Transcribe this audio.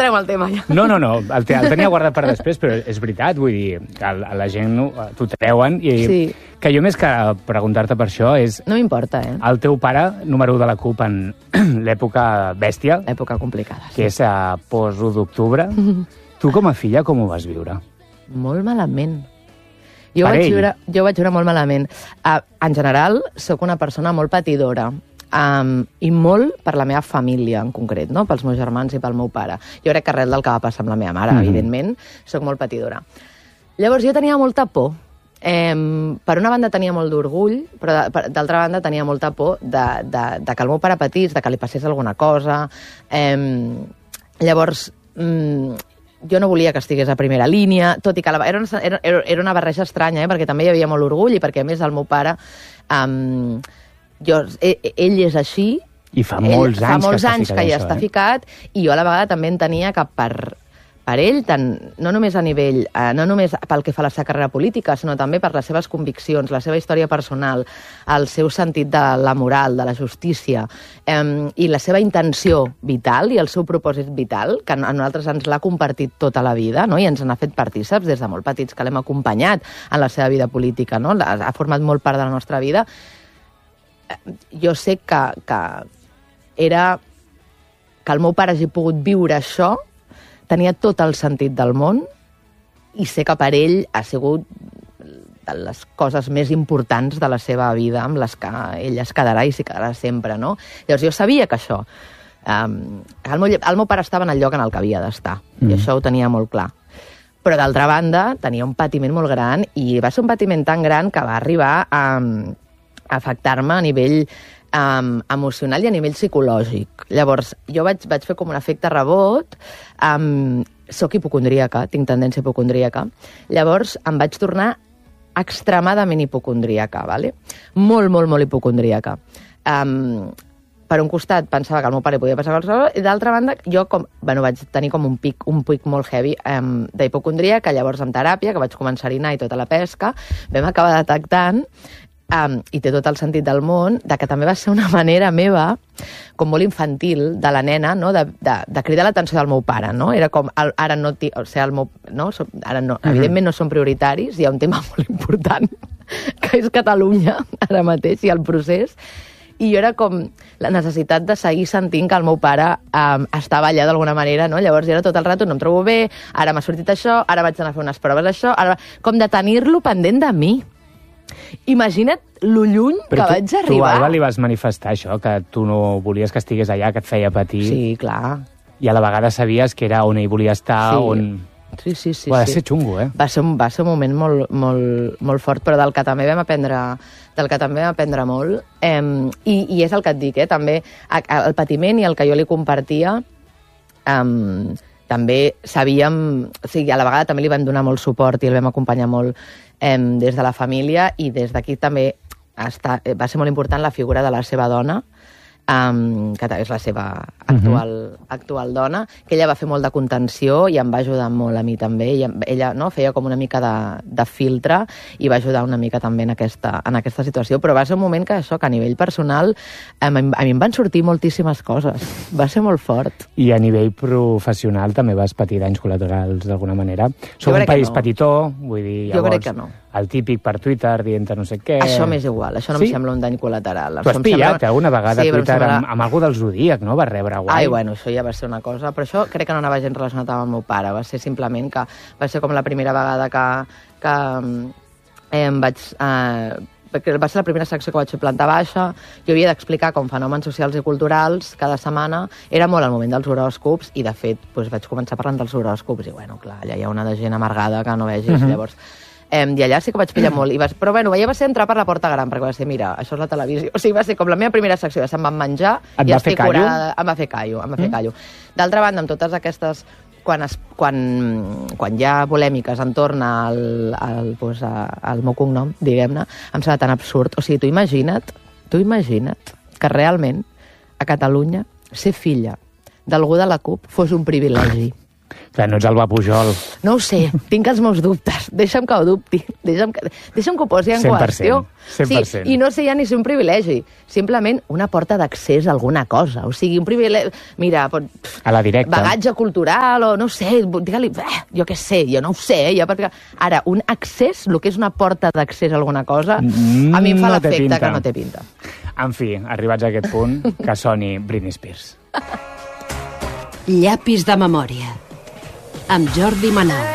entrem al tema ja. No, el tenia guardat per després, però és veritat, vull dir, que la gent t'ho treuen i que jo més que preguntar-te per això és... No m'importa, El teu pare, número 1 de la CUP en l'època bèstia... Època complicada, que és a post-1 d'octubre. Tu com a filla com ho vas viure? Molt malament. Jo vaig viure molt malament. En general, sóc una persona molt patidora. I molt per la meva família, en concret, no? Pels meus germans i pel meu pare. Jo crec que res del que va passar amb la meva mare, evidentment, sóc molt patidora. Llavors, jo tenia molta por. Per una banda tenia molt d'orgull, però d'altra banda tenia molta por de que el meu pare patís, de que li passés alguna cosa. Llavors, jo no volia que estigués a primera línia, tot i que era una barreja estranya, perquè també hi havia molt orgull i perquè, a més, el meu pare... ell és així... I fa molts anys que ja està ficat, i jo a la vegada també entenia que per ell, no només a nivell, no només pel que fa a la seva carrera política, sinó també per les seves conviccions, la seva història personal, el seu sentit de la moral, de la justícia, i la seva intenció vital i el seu propòsit vital, que a nosaltres ens l'ha compartit tota la vida, no? I ens n'ha fet partíceps des de molt petits, que l'hem acompanyat en la seva vida política, no? Ha format molt part de la nostra vida. Jo sé que el meu pare hagi pogut viure això, tenia tot el sentit del món, i sé que per ell ha sigut de les coses més importants de la seva vida, amb les que ell es quedarà i s'hi quedarà sempre, no? Llavors jo sabia que això... el meu pare estava en el lloc en el que havia d'estar, i això ho tenia molt clar. Però d'altra banda, tenia un patiment molt gran, i va ser un patiment tan gran que va arribar a afectar-me a nivell emocional i a nivell psicològic. Llavors, jo vaig fer com un efecte rebot, soc hipocondríaca, tinc tendència hipocondríaca, llavors em vaig tornar extremadament hipocondríaca, ¿vale? Molt, molt, molt hipocondríaca. Per un costat pensava que al meu pare podia passar qualsevol cosa, i d'altra banda jo vaig tenir com un pic molt heavy d'hipocondria, que llavors amb teràpia, que vaig començar a anar i tota la pesca, vam acabar detectant, i té tot el sentit del món, de que també va ser una manera meva, com molt infantil, de la nena, no? de cridar l'atenció del meu pare, no? Era com, ara no, evidentment no són prioritaris, hi ha un tema molt important, que és Catalunya, ara mateix, i el procés, i jo era com la necessitat de seguir sentint que el meu pare estava allà d'alguna manera, no? Llavors jo era tot el rato, no em trobo bé, ara m'ha sortit això, ara vaig anar a fer unes proves d'això, com de tenir-lo pendent de mi. Imagina't lo lluny que vaig arribar. Tu, Alba, li vas manifestar això, que tu no volies que estigués allà, que et feia patir. Sí, clar. I a la vegada sabies que era on ell volia estar, on... Sí. Va ser xungo, Va ser un moment molt fort, però del que també vam aprendre molt. I és el que et dic, també el patiment i el que jo li compartia, també sabíem... O sigui, a la vegada també li vam donar molt suport i el vam acompanyar molt des de la família, i des d'aquí també va ser molt important la figura de la seva dona, que és la seva actual dona, que ella va fer molt de contenció i em va ajudar molt a mi també. Ella feia com una mica de filtre i va ajudar una mica també en aquesta situació, però va ser un moment que a nivell personal a mi em van sortir moltíssimes coses. Va ser molt fort. I a nivell professional també vas patir danys col·laterals d'alguna manera? Som un país petitó, vull dir, llavors... Jo crec que no. El típic per Twitter dient no sé què... Això m'és igual, això no em sembla un dany col·lateral. Tu has pillat alguna vegada a Twitter amb algú del Zodíac, no? Va rebre guai. Ai, bueno, això ja va ser una cosa... Però això crec que no anava gens relacionat amb el meu pare. Va ser simplement que va ser com la primera vegada que vaig... perquè va ser la primera secció que vaig fer planta baixa, jo havia d'explicar com fenòmens socials i culturals cada setmana, era molt el moment dels horòscops, i de fet vaig començar parlant dels horòscops, i bueno, clar, allà hi ha una de gent amargada que no vegis, llavors... I allà sí que vaig pillar molt. Però bueno, ja va ser entrar per la porta gran, perquè va ser, mira, això és la televisió. O sigui, va ser com la meva primera secció, ja se'm van menjar, i estic curada. Em va fer callo. D'altra banda, amb totes aquestes... Quan hi ha polèmiques entorn al meu cognom, diguem-ne, em sembla tan absurd. O sigui, tu imagina't que realment a Catalunya ser filla d'algú de la CUP fos un privilegi. Clar, no ets Alba Pujol. No ho sé, tinc els meus dubtes. Deixa'm que ho dubti. Deixa'm que ho posi en 100%, qüestió. 100%. Sí, i no sé ja ni ser un privilegi. Simplement una porta d'accés a alguna cosa. O sigui, un privilegi... Mira, a la directa. Bagatge cultural o no sé, digue-li... jo què sé, jo no ho sé. Ara, un accés, el que és una porta d'accés a alguna cosa, a mi em fa l'efecte que no té pinta. En fi, arribats a aquest punt, que soni Britney Spears. Llapis de memòria amb Jordi Manal.